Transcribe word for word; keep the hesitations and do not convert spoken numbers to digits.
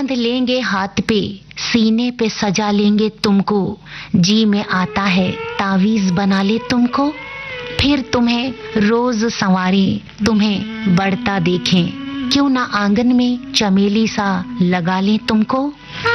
बांध लेंगे हाथ पे, सीने पे सजा लेंगे तुमको, जी में आता है तावीज बना ले तुमको, फिर तुम्हें रोज संवारे, तुम्हें बढ़ता देखें, क्यों ना आंगन में चमेली सा लगा लें तुमको।